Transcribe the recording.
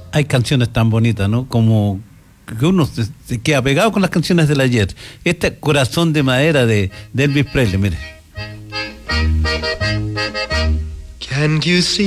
Hay canciones tan bonitas, ¿no? Como que uno se queda pegado con las canciones del ayer. Este Corazón de Madera de Elvis Presley, mire. Can you see